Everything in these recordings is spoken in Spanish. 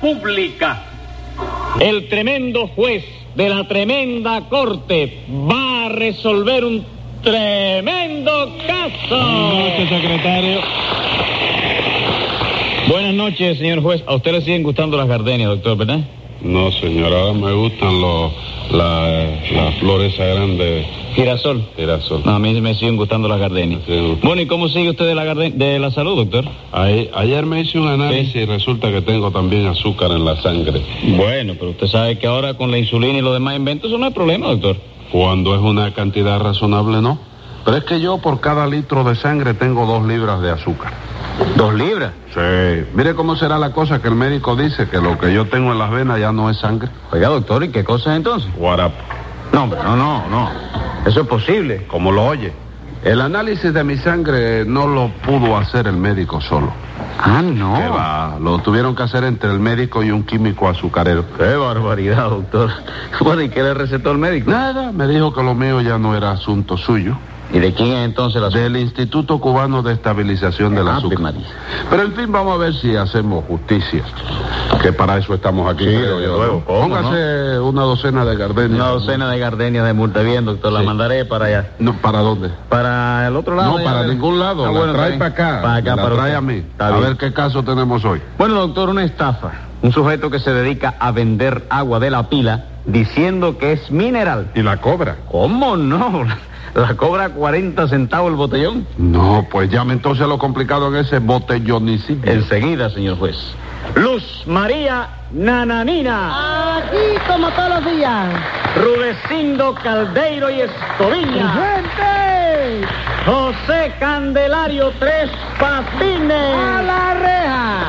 República. El tremendo juez de la tremenda corte va a resolver un tremendo caso. Buenas noches, secretario. Buenas noches, señor juez. A usted le siguen gustando las gardenias, doctor, ¿verdad? No, señora, ahora me gustan las flores esas grandes. Girasol. No, a mí me siguen gustando las gardenias. Sí. Bueno, ¿y cómo sigue usted de la salud, doctor? Ayer me hice un análisis y resulta que tengo también azúcar en la sangre. Bueno, pero usted sabe que ahora con la insulina y los demás inventos eso no es problema, doctor. Cuando es una cantidad razonable, no. Pero es que yo por cada litro de sangre tengo 2 libras de azúcar. 2 libras. Sí. Mire cómo será la cosa que el médico dice que lo que yo tengo en las venas ya no es sangre. Oiga, doctor, ¿y qué cosa es entonces? Guarapo. No, hombre, no. Eso es posible. Como lo oye. El análisis de mi sangre no lo pudo hacer el médico solo. Ah, no. ¿Qué va? Lo tuvieron que hacer entre el médico y un químico azucarero. Qué barbaridad, doctor. Bueno, ¿y qué le recetó el médico? Nada, me dijo que lo mío ya no era asunto suyo. ¿Y de quién es entonces la Del Instituto Cubano de Estabilización del Azúcar. Pero en fin, vamos a ver si hacemos justicia. Que para eso estamos aquí. Sí, luego. Póngase una docena de gardenias. Una docena de gardenias de multa. Bien, doctor, la mandaré para allá. No, ¿para dónde? Para el otro lado. No, para ningún lado. La trae para acá. Para acá, la trae a mí. A ver qué caso tenemos hoy. Bueno, doctor, una estafa. Un sujeto que se dedica a vender agua de la pila diciendo que es mineral. ¿Y la cobra? ¿Cómo no? La cobra 40 centavos el botellón. No, pues llame entonces lo complicado en ese botellonicidio. Enseguida, señor juez. Luz María Nananina. Aquí como todos los días. Rudecindo Caldeiro y Escoviña. ¡Gente! José Candelario Tres Patines. ¡A la reja!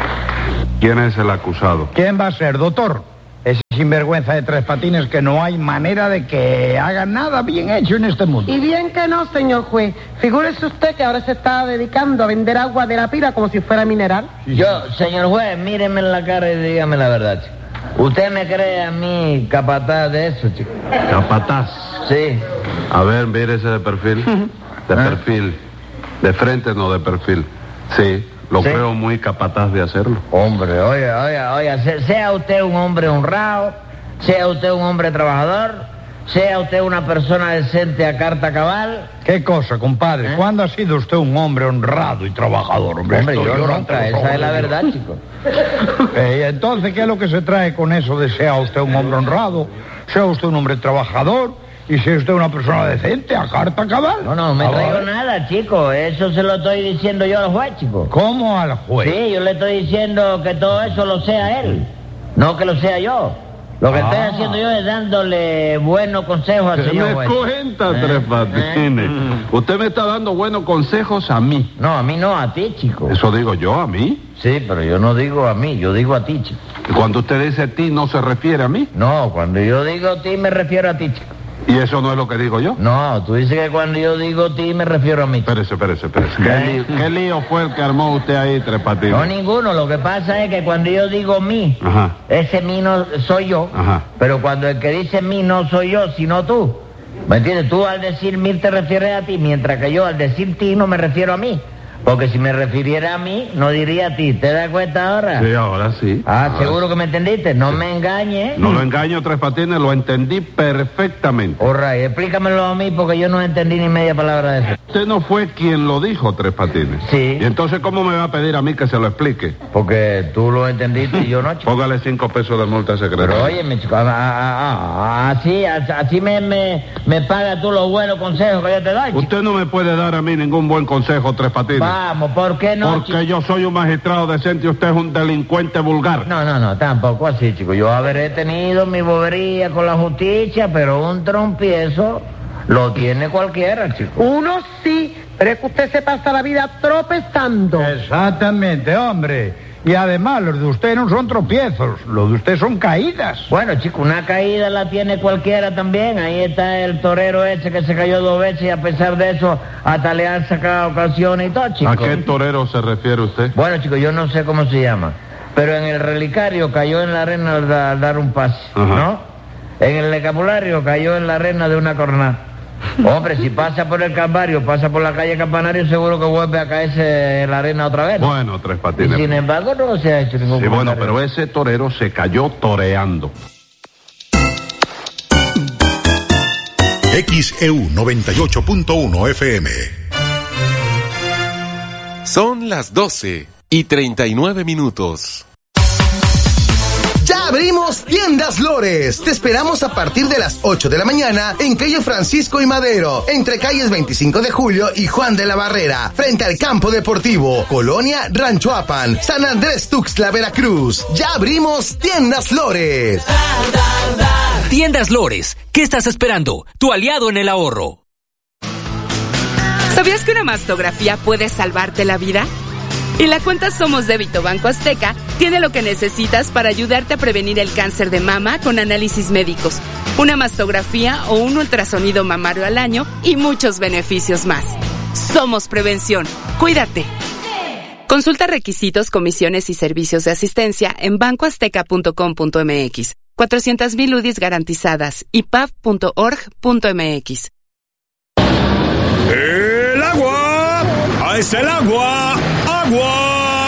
¿Quién es el acusado? ¿Quién va a ser, doctor? Ese sinvergüenza de Tres Patines que no hay manera de que haga nada bien hecho en este mundo. Y bien que no, señor juez. Figúrese usted que ahora se está dedicando a vender agua de la pila como si fuera mineral. Yo, señor juez, míreme en la cara y dígame la verdad, chico. ¿Usted me cree a mí capataz de eso, chico? ¿Capataz? Sí. A ver, mírese de perfil. De perfil. De frente, no de perfil. Sí. Lo creo muy capataz de hacerlo. Hombre, oiga, sea usted un hombre honrado, sea usted un hombre trabajador, sea usted una persona decente a carta cabal. ¿Qué cosa, compadre? ¿Cuándo ha sido usted un hombre honrado y trabajador, hombre? Hombre, yo nunca, esa es la verdad, chico. Entonces, ¿qué es lo que se trae con eso de sea usted un hombre honrado, sea usted un hombre trabajador y sea usted una persona decente a carta cabal? No me traigo nada, chico. Eso se lo estoy diciendo yo al juez, chico. ¿Cómo al juez? Sí, yo le estoy diciendo que todo eso lo sea él, no que lo sea yo. Lo que estoy haciendo yo es dándole buenos consejos al señor juez. ¿Me cuenta, Tres Patines? Usted me está dando buenos consejos a mí. No, a mí no, a ti, chico. ¿Eso digo yo, a mí? Sí, pero yo no digo a mí, yo digo a ti, chico. ¿Y cuando usted dice ti, no se refiere a mí? No, cuando yo digo ti me refiero a ti, chico. ¿Y eso no es lo que digo yo? No, tú dices que cuando yo digo ti me refiero a mí. Espérese. ¿Qué lío fue el que armó usted ahí, Tres Patines? No, ninguno. Lo que pasa es que cuando yo digo mí, Ajá. ese mí no soy yo. Ajá. Pero cuando el que dice mí no soy yo, sino tú. ¿Me entiendes? Tú al decir mí te refieres a ti, mientras que yo al decir ti no me refiero a mí. Porque si me refiriera a mí, no diría a ti. ¿Te das cuenta ahora? Sí, ahora sí. Ah, ¿seguro que me entendiste? No me engañes. No lo engaño, Tres Patines, lo entendí perfectamente. Alright, explícamelo a mí porque yo no entendí ni media palabra de eso. Usted no fue quien lo dijo, Tres Patines. Sí. ¿Y entonces cómo me va a pedir a mí que se lo explique? Porque tú lo entendiste y yo no, chico. Póngale 5 pesos de multa secretaria. Pero oye, mi chico, así me pagas tú los buenos consejos que yo te doy, chico. Usted no me puede dar a mí ningún buen consejo, Tres Patines. Vamos, ¿por qué no, Porque chico? yo soy un magistrado decente y usted es un delincuente vulgar. No, tampoco así, chico. Yo habré tenido mi bobería con la justicia, pero un trompiezo lo tiene cualquiera, chico. Uno sí, pero es que usted se pasa la vida tropezando. Exactamente, hombre. Y además, los de usted no son tropiezos, los de usted son caídas. Bueno, chico, una caída la tiene cualquiera también. Ahí está el torero ese que se cayó 2 veces y a pesar de eso hasta le han sacado ocasiones y todo, chico. ¿A qué torero se refiere usted? Bueno, chico, yo no sé cómo se llama, pero en el relicario cayó en la arena al dar un pase, Ajá. ¿no? En el escapulario cayó en la arena de una cornada. Hombre, si pasa por el Calvario, pasa por la calle Campanario, seguro que vuelve a caerse en la arena otra vez. Bueno, Tres Y Patines. sin embargo, no se ha hecho ningún Sí, bueno, comentario. pero ese torero se cayó toreando. XEU 98.1 FM. Son las 12:39. Ya abrimos Tiendas Lores. Te esperamos a partir de las 8 de la mañana en calle Francisco y Madero, entre calles 25 de Julio y Juan de la Barrera, frente al campo deportivo, Colonia Rancho Apan, San Andrés Tuxtla, Veracruz. Ya abrimos Tiendas Lores. Tiendas Lores, ¿qué estás esperando? Tu aliado en el ahorro. ¿Sabías que una mastografía puede salvarte la vida? Y la cuenta Somos Débito Banco Azteca tiene lo que necesitas para ayudarte a prevenir el cáncer de mama con análisis médicos, una mastografía o un ultrasonido mamario al año y muchos beneficios más. Somos Prevención. Cuídate. Consulta requisitos, comisiones y servicios de asistencia en bancoazteca.com.mx. 400,000 UDIs garantizadas. ipaf.org.mx. ¡El agua! ¡Ah, es el agua! ¡Agua!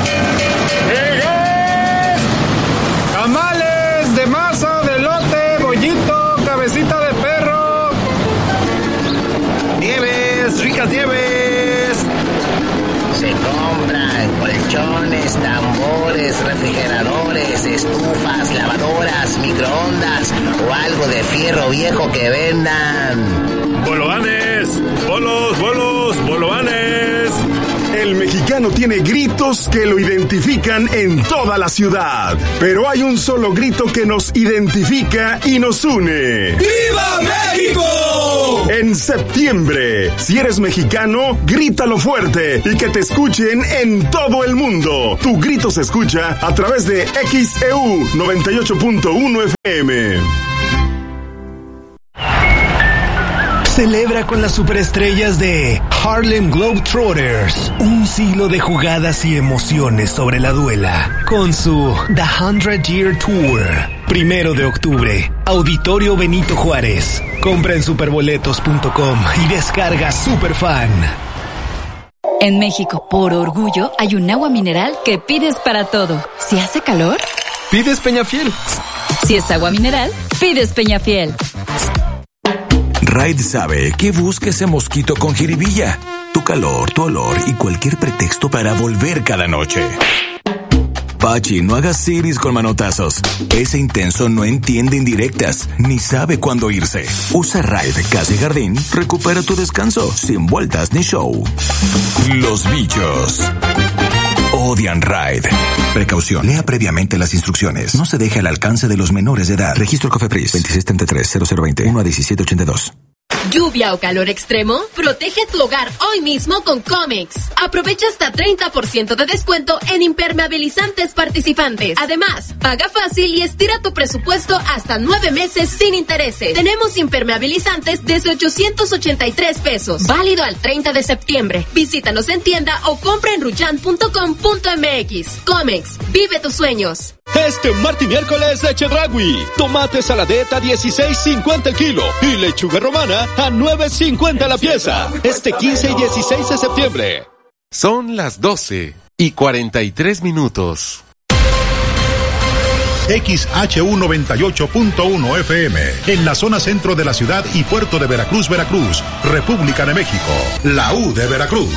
Tamales de masa, de elote, bollito, cabecita de perro. Nieves, ricas nieves. Se compran colchones, tambores, refrigeradores, estufas, lavadoras, microondas o algo de fierro viejo que vendan. ¡Bolovanes! ¡Bolos, bolos, bolovanes! El mexicano tiene gritos que lo identifican en toda la ciudad, pero hay un solo grito que nos identifica y nos une. ¡Viva México! En septiembre, si eres mexicano, grítalo fuerte y que te escuchen en todo el mundo. Tu grito se escucha a través de XEU 98.1 FM. Celebra con las superestrellas de Harlem Globetrotters un siglo de jugadas y emociones sobre la duela con su The 100 Year Tour. 1 de octubre, Auditorio Benito Juárez. Compra en superboletos.com y descarga Superfan. En México, por orgullo, hay un agua mineral que pides para todo. Si hace calor, pides Peñafiel. Si es agua mineral, pides Peñafiel. Raid sabe que busca ese mosquito con jiribilla, tu calor, tu olor y cualquier pretexto para volver cada noche. Pachi, no hagas siris con manotazos. Ese intenso no entiende indirectas, ni sabe cuándo irse. Usa Raid Casa y Jardín, recupera tu descanso, sin vueltas ni show. Los bichos odian Raid. Precaución, lea previamente las instrucciones. No se deje al alcance de los menores de edad. Registro COFEPRIS 2633-0020 1-1782. ¿Lluvia o calor extremo? Protege tu hogar hoy mismo con Comex. Aprovecha hasta 30% de descuento en impermeabilizantes participantes. Además, paga fácil y estira tu presupuesto hasta 9 meses sin intereses. Tenemos impermeabilizantes desde 883 pesos. Válido al 30 de septiembre. Visítanos en tienda o compra en ruchan.com.mx. Comex, vive tus sueños. Este martes y miércoles de Chedraui. Tomate saladeta 16.50 el kilo y lechuga romana a 9.50 la pieza. Este 15 y 16 de septiembre. Son las 12:43. XHU 98.1 FM, en la zona centro de la ciudad y puerto de Veracruz, Veracruz, República de México, la U de Veracruz.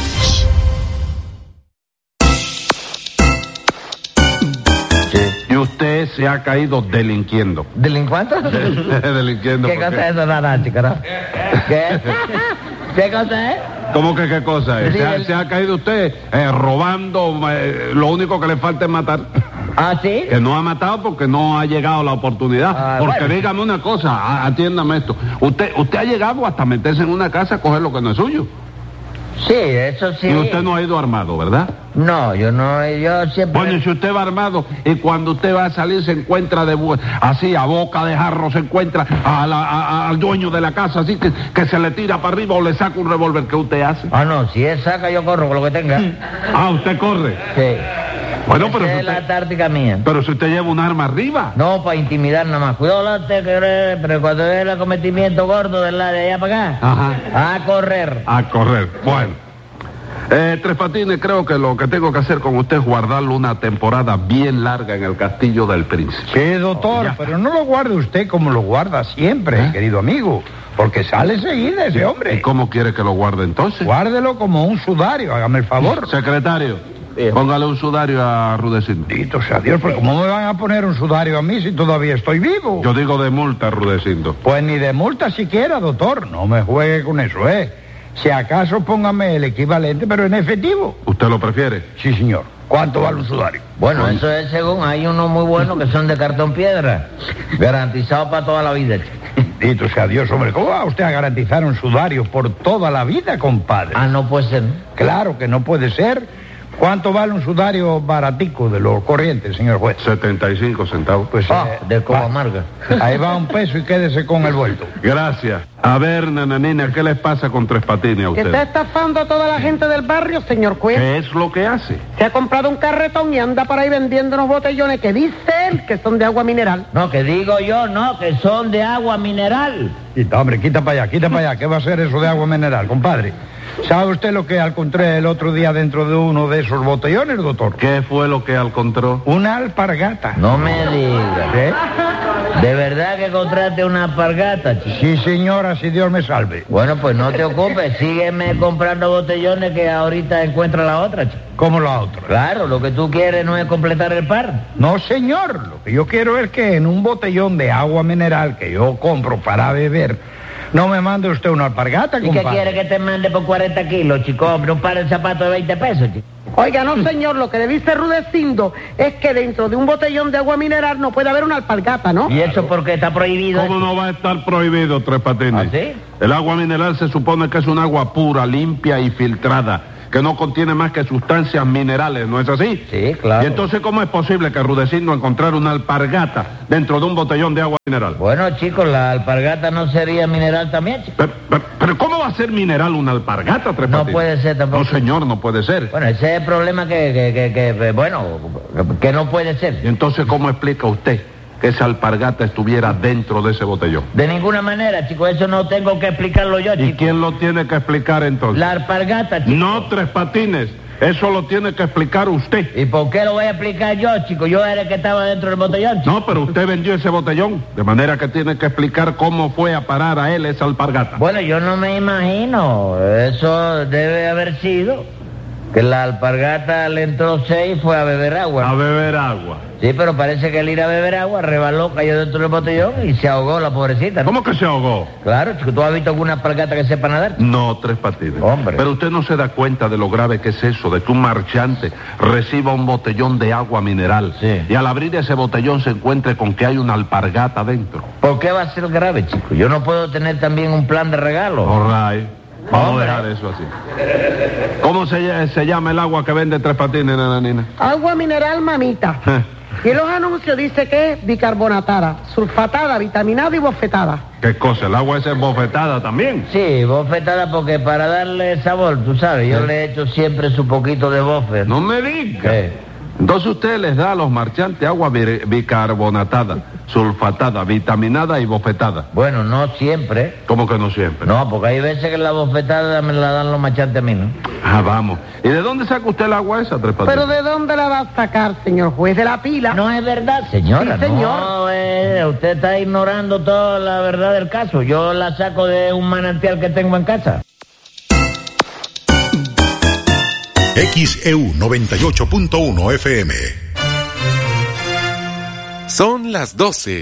Y usted se ha caído delinquiendo. ¿Delincuente? Delinquiendo. ¿Qué cosa es eso, nada, chico? ¿No? ¿Qué? ¿Qué cosa es? ¿Cómo que qué cosa es? Sí, Se ha caído usted robando, lo único que le falta es matar. ¿Ah, sí? Que no ha matado porque no ha llegado la oportunidad. Porque bueno. dígame una cosa, atiéndame esto. Usted ha llegado hasta meterse en una casa a coger lo que no es suyo. Sí, eso sí. Y usted no ha ido armado, ¿verdad? No, yo siempre... Bueno, y si usted va armado y cuando usted va a salir se encuentra así, a boca de jarro, se encuentra al dueño de la casa, así que se le tira para arriba o le saca un revólver, ¿qué usted hace? Ah, no, si él saca yo corro con lo que tenga. Ah, ¿usted corre? Sí. Bueno, pero Esa si es la usted, táctica mía. pero si usted lleva un arma arriba. No, para intimidar nada más. Cuidado, pero cuando ve el acometimiento gordo de allá para acá, Ajá. a correr. A correr. Bueno. Tres Patines, creo que lo que tengo que hacer con usted es guardarlo una temporada bien larga en el Castillo del Príncipe. Sí, doctor, pero no lo guarde usted como lo guarda siempre, querido amigo. Porque sale seguida ese hombre. ¿Y cómo quiere que lo guarde entonces? Guárdelo como un sudario, hágame el favor. Secretario, póngale un sudario a Rudecindo. Bendito sea Dios, pero ¿cómo me van a poner un sudario a mí si todavía estoy vivo? Yo digo de multa, Rudecindo. Pues ni de multa siquiera, doctor. No me juegue con eso, Si acaso póngame el equivalente, pero en efectivo. ¿Usted lo prefiere? Sí, señor. ¿Cuánto vale un sudario? Bueno, eso es según. Hay unos muy buenos que son de cartón piedra. Garantizados para toda la vida. Bendito sea Dios, hombre. ¿Cómo va usted a garantizar un sudario por toda la vida, compadre? Ah, no puede ser. Claro que no puede ser. ¿Cuánto vale un sudario baratico de los corrientes, señor juez? 75 centavos. Pues de Coba Amarga. Ahí va un peso y quédese con el vuelto. Gracias. A ver, nananina, ¿qué les pasa con Tres Patines a Que usted? está estafando a toda la gente del barrio, señor juez. ¿Qué es lo que hace? Se ha comprado un carretón y anda por ahí vendiendo unos botellones que dice él que son de agua mineral. No, que digo yo, no, que son de agua mineral. Quita, hombre, quita para allá. ¿Qué va a ser eso de agua mineral, compadre? ¿Sabe usted lo que encontré el otro día dentro de uno de esos botellones, doctor? ¿Qué fue lo que encontró? Una alpargata. No me digas. ¿De verdad que encontraste una alpargata, chico? Sí, señora, si Dios me salve. Bueno, pues no te ocupes, sígueme comprando botellones que ahorita encuentra la otra, chico. ¿Cómo la otra? Claro, lo que tú quieres no es completar el par. No, señor, lo que yo quiero es que en un botellón de agua mineral que yo compro para beber, no me mande usted una alpargata, compadre. ¿Y qué quiere que te mande por 40 kilos, chico? Hombre, un par de zapatos de 20 pesos, chico. Oiga, no, señor, lo que le dice Rudecindo es que dentro de un botellón de agua mineral no puede haber una alpargata, ¿no? ¿Y eso por qué está prohibido? ¿Cómo no va a estar prohibido, Tres Patines? ¿Ah, sí? El agua mineral se supone que es un agua pura, limpia y filtrada, que no contiene más que sustancias minerales, ¿no es así? Sí, claro. ¿Y entonces cómo es posible que Rudecindo encontrara una alpargata dentro de un botellón de agua mineral? Bueno, chicos, la alpargata no sería mineral también, chico. Pero ¿cómo va a ser mineral una alpargata, Tres Patines? No puede ser tampoco. No, señor, no puede ser. Bueno, ese es el problema que no puede ser. ¿Y entonces cómo explica usted que esa alpargata estuviera dentro de ese botellón? De ninguna manera, chico, eso no tengo que explicarlo yo, chico. ¿Y quién lo tiene que explicar entonces? La alpargata, chico. No, Tres Patines, eso lo tiene que explicar usted. ¿Y por qué lo voy a explicar yo, chico? Yo era el que estaba dentro del botellón, chico. No, pero usted vendió ese botellón, de manera que tiene que explicar cómo fue a parar a él esa alpargata. Bueno, yo no me imagino, eso debe haber sido que la alpargata le entró 6 y fue a beber agua. A beber agua. Sí, pero parece que al ir a beber agua rebaló, cayó dentro del botellón y se ahogó la pobrecita, ¿no? ¿Cómo que se ahogó? Claro, chico, ¿tú has visto alguna alpargata que sepa nadar? No, Tres Patines. Hombre. Pero usted no se da cuenta de lo grave que es eso, de que un marchante reciba un botellón de agua mineral y al abrir ese botellón se encuentre con que hay una alpargata dentro. ¿Por qué va a ser grave, chico? Yo no puedo tener también un plan de regalo. All right. Vamos a dejar eso así. ¿Cómo se llama el agua que vende Tres Patines, nananina? Agua mineral, mamita. Y en los anuncios dice que es bicarbonatada, sulfatada, vitaminada y bofetada. ¿Qué cosa? ¿El agua esa es bofetada también? Sí, bofetada porque para darle sabor, tú sabes, yo le echo siempre su poquito de bofe. No me diga. Entonces usted les da a los marchantes agua bicarbonatada, sulfatada, vitaminada y bofetada. Bueno, no siempre. ¿Cómo que no siempre? No, porque hay veces que la bofetada me la dan los marchantes a mí, ¿no? Ah, vamos. ¿Y de dónde saca usted el agua esa, Tres Patines? ¿Pero de dónde la va a sacar, señor juez? ¿De la pila? No es verdad, señora. Sí, señor. No, usted está ignorando toda la verdad del caso. Yo la saco de un manantial que tengo en casa. XEU 98.1 FM. Son las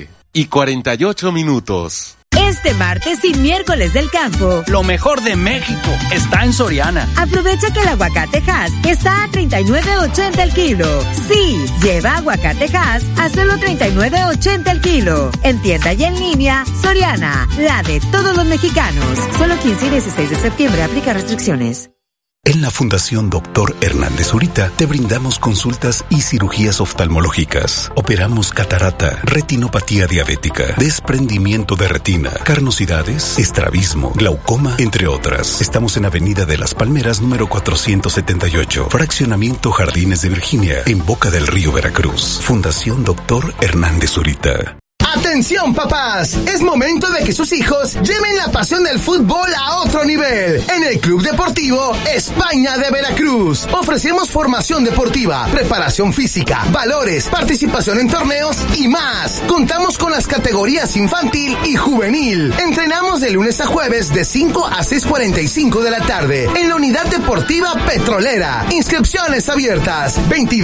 12:48. Este martes y miércoles del campo, lo mejor de México está en Soriana. Aprovecha que el aguacate Hass está a $39.80 el kilo. Sí, lleva aguacate Hass a solo $39.80 el kilo. En tienda y en línea, Soriana, la de todos los mexicanos. Solo 15 y 16 de septiembre, aplica restricciones. En la Fundación Dr. Hernández Zurita te brindamos consultas y cirugías oftalmológicas. Operamos catarata, retinopatía diabética, desprendimiento de retina, carnosidades, estrabismo, glaucoma, entre otras. Estamos en Avenida de las Palmeras, número 478, Fraccionamiento Jardines de Virginia, en Boca del Río, Veracruz. Fundación Dr. Hernández Zurita. ¡Atención, papás! Es momento de que sus hijos lleven la pasión del fútbol a otro nivel. En el Club Deportivo España de Veracruz ofrecemos formación deportiva, preparación física, valores, participación en torneos y más. Contamos con las categorías infantil y juvenil. Entrenamos de lunes a jueves de 5 a 6:45 de la tarde en la Unidad Deportiva Petrolera. Inscripciones abiertas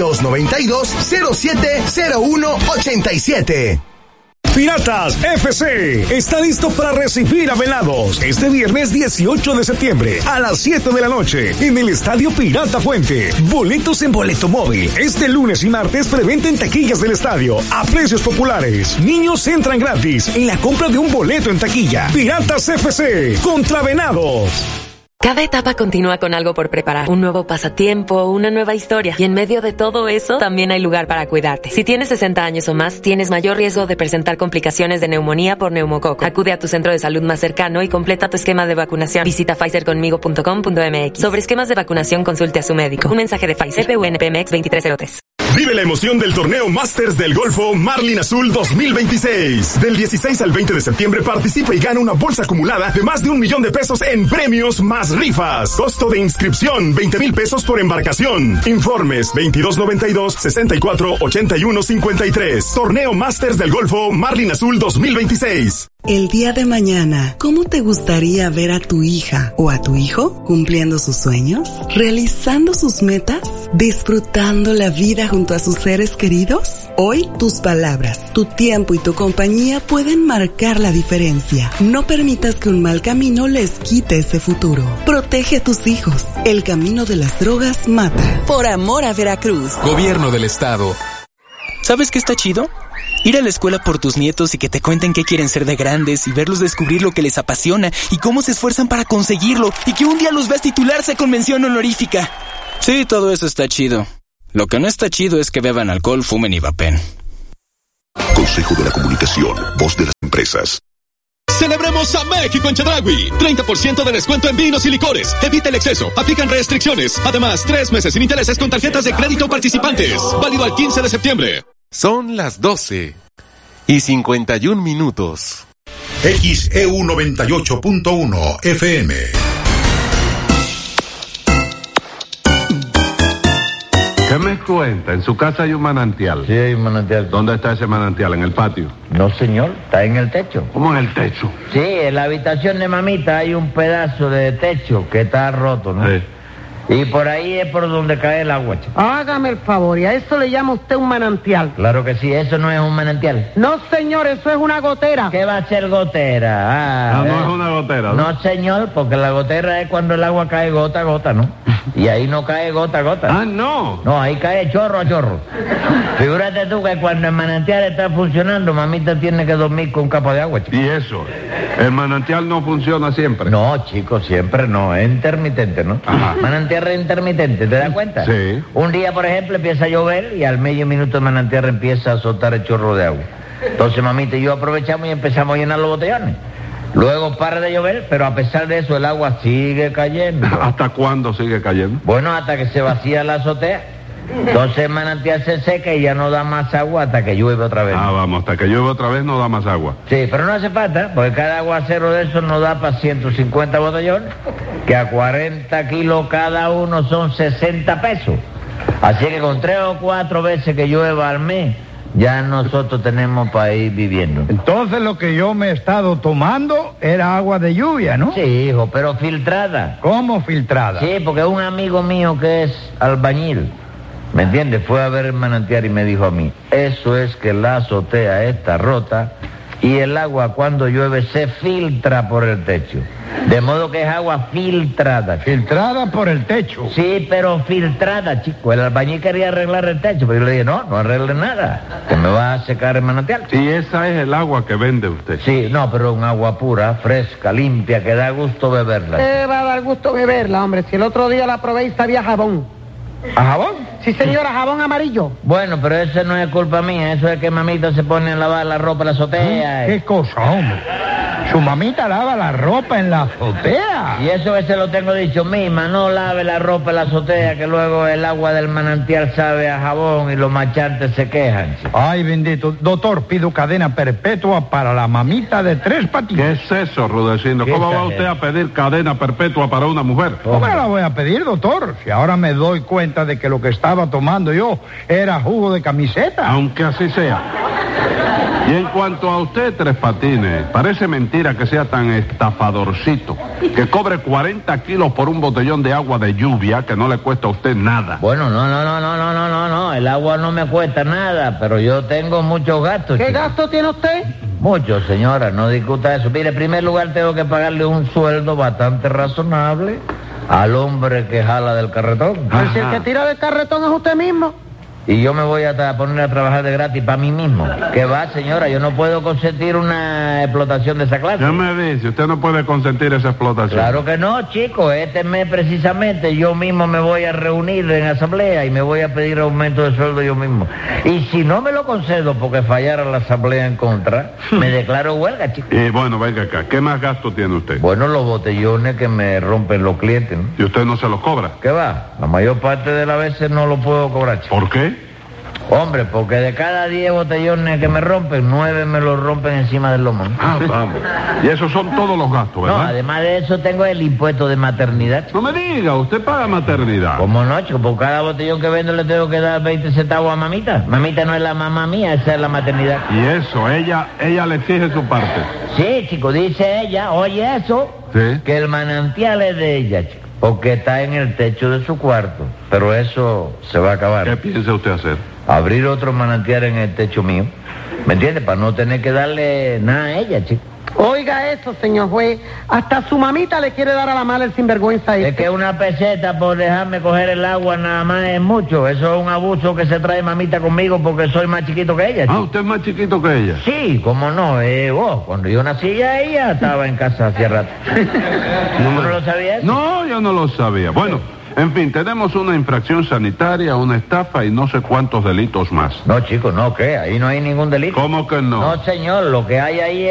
2292-070187. Piratas FC está listo para recibir a Venados este viernes 18 de septiembre a las 7 de la noche en el Estadio Pirata Fuente. Boletos en Boleto Móvil. Este lunes y martes preventa en taquillas del estadio a precios populares. Niños entran gratis en la compra de un boleto en taquilla. Piratas FC contra Venados. Cada etapa continúa con algo por preparar. Un nuevo pasatiempo, una nueva historia. Y en medio de todo eso, también hay lugar para cuidarte. Si tienes 60 años o más, tienes mayor riesgo de presentar complicaciones de neumonía por neumococo. Acude a tu centro de salud más cercano y completa tu esquema de vacunación. Visita pfizerconmigo.com.mx. Sobre esquemas de vacunación, consulte a su médico. Un mensaje de Pfizer, PUNPMX 2303. Vive la emoción del torneo Masters del Golfo Marlin Azul 2026. Del 16 al 20 de septiembre participa y gana una bolsa acumulada de más de $1 millón en premios más rifas. Costo de inscripción, 20,000 pesos por embarcación. Informes, 2292-648153. Torneo Masters del Golfo Marlin Azul 2026. El día de mañana, ¿cómo te gustaría ver a tu hija o a tu hijo cumpliendo sus sueños, realizando sus metas, disfrutando la vida junto a sus seres queridos? Hoy, tus palabras, tu tiempo y tu compañía pueden marcar la diferencia. No permitas que un mal camino les quite ese futuro. Protege a tus hijos. El camino de las drogas mata. Por amor a Veracruz. Gobierno del Estado. ¿Sabes qué está chido? Ir a la escuela por tus nietos y que te cuenten qué quieren ser de grandes y verlos descubrir lo que les apasiona y cómo se esfuerzan para conseguirlo y que un día los veas titularse con mención honorífica. Sí, todo eso está chido. Lo que no está chido es que beban alcohol, fumen y vapen. Consejo de la Comunicación, voz de las empresas. Celebremos a México en Chedraui. 30% de descuento en vinos y licores. Evita el exceso. Aplican restricciones. Además, 3 meses sin intereses con tarjetas de crédito participantes. Válido al 15 de septiembre. Son las 12:51. XEU 98.1 FM. ¿Qué me cuenta? En su casa hay un manantial. Sí, hay un manantial. ¿Dónde está ese manantial? ¿En el patio? No, señor, está en el techo. ¿Cómo en el techo? Sí, en la habitación de mamita hay un pedazo de techo que está roto, ¿no? Sí. Y por ahí es por donde cae el agua, chico. Hágame el favor, ¿y a eso le llama usted un manantial? Claro que sí, eso no es un manantial. No, señor, eso es una gotera. ¿Qué va a ser gotera? No es una gotera, ¿no? No, señor, porque la gotera es cuando el agua cae gota a gota, ¿no? Y ahí no cae gota a gota. Ah, no. No, ahí cae chorro a chorro. Figúrate tú que cuando el manantial está funcionando, mamita tiene que dormir con un capo de agua, chico. ¿Y eso? ¿El manantial no funciona siempre? No, chico, siempre no. Es intermitente, ¿no? Ajá. Manantial intermitente, ¿te das cuenta? Sí. Un día, por ejemplo, empieza a llover y al medio minuto el manantial empieza a soltar el chorro de agua. Entonces, mamita y yo aprovechamos y empezamos a llenar los botellones. Luego para de llover, pero a pesar de eso el agua sigue cayendo. ¿Hasta cuándo sigue cayendo? Bueno, hasta que se vacía la azotea. Entonces el manantial se seca y ya no da más agua hasta que llueve otra vez. Ah, vamos, hasta que llueve otra vez no da más agua. Sí, pero no hace falta, porque cada aguacero de esos nos da para 150 botellones, que a 40 kilos cada uno son 60 pesos. Así que con 3 o 4 veces que llueva al mes, ya nosotros tenemos para ir viviendo. Entonces lo que yo me he estado tomando era agua de lluvia, ¿no? Sí, hijo, pero filtrada. ¿Cómo filtrada? Sí, porque un amigo mío que es albañil, ¿me entiendes? Fue a ver el manantial y me dijo a mí, eso es que la azotea está rota y el agua cuando llueve se filtra por el techo. De modo que es agua filtrada. ¿Filtrada por el techo? Sí, pero filtrada, chico. El albañil quería arreglar el techo, pero yo le dije, no arregle nada, que me va a secar el manantial. Y esa es el agua que vende usted. Sí, no, pero un agua pura, fresca, limpia, que da gusto beberla. Va a dar gusto beberla, hombre, si el otro día la probé y sabía a jabón. ¿A jabón? Sí, señora, jabón amarillo. Bueno, pero eso no es culpa mía, eso es que mamita se pone a lavar la ropa en la azotea. ¿Qué cosa, hombre? Su mamita lava la ropa en la azotea. Y eso que se lo tengo dicho misma, no lave la ropa en la azotea, que luego el agua del manantial sabe a jabón y los machantes se quejan. Chico. Ay, bendito. Doctor, pido cadena perpetua para la mamita de 3 patitas. ¿Qué es eso, Rudecindo? ¿Cómo va usted a pedir cadena perpetua para una mujer? ¿Cómo la voy a pedir, doctor? Si ahora me doy cuenta de que lo que estaba tomando yo era jugo de camiseta. Aunque así sea. Y en cuanto a usted, Tres Patines, parece mentira que sea tan estafadorcito, que cobre 40 kilos por un botellón de agua de lluvia que no le cuesta a usted nada. Bueno, no, el agua no me cuesta nada, pero yo tengo muchos gastos. ¿Qué gasto tiene usted? Muchos, señora, no discuta eso. Mire, en primer lugar tengo que pagarle un sueldo bastante razonable al hombre que jala del carretón. Si el que tira del carretón es usted mismo. Y yo me voy a poner a trabajar de gratis para mí mismo. ¿Qué va, señora? Yo no puedo consentir una explotación de esa clase. ¿Qué me dice? Usted no puede consentir esa explotación. Claro que no, chico. Este mes precisamente yo mismo me voy a reunir en asamblea y me voy a pedir aumento de sueldo yo mismo. Y si no me lo concedo porque fallara la asamblea en contra, me declaro huelga, chico. Y bueno, venga acá. ¿Qué más gasto tiene usted? Bueno, los botellones que me rompen los clientes, ¿no? ¿Y usted no se los cobra? ¿Qué va? La mayor parte de las veces no lo puedo cobrar, chico. ¿Por qué? Hombre, porque de cada 10 botellones que me rompen, 9 me los rompen encima del lomo. Ah, vamos. Y esos son todos los gastos, ¿verdad? No, además de eso tengo el impuesto de maternidad. No me diga, usted paga maternidad. ¿Cómo no, chico? Por cada botellón que vendo le tengo que dar 20 centavos a mamita. Mamita no es la mamá mía, esa es la maternidad. Y eso, ella le exige su parte. Sí, chico, dice ella, oye eso, ¿sí? Que el manantial es de ella, chico, porque está en el techo de su cuarto. Pero eso se va a acabar. ¿Qué piensa usted hacer? Abrir otro manantial en el techo mío. ¿Me entiende? Para no tener que darle nada a ella, chico. Oiga eso, señor juez. Hasta su mamita le quiere dar a la mala el sinvergüenza Es que una peseta por dejarme coger el agua nada más es mucho. Eso es un abuso que se trae mamita conmigo porque soy más chiquito que ella, chico. Ah, ¿usted es más chiquito que ella? Sí, cómo no. Cuando yo nací ya ella estaba en casa hace rato. ¿No lo sabía eso? No, yo no lo sabía. Bueno, en fin, tenemos una infracción sanitaria, una estafa y no sé cuántos delitos más. No, chico, no, ¿qué? Ahí no hay ningún delito. ¿Cómo que no? No, señor, lo que hay ahí es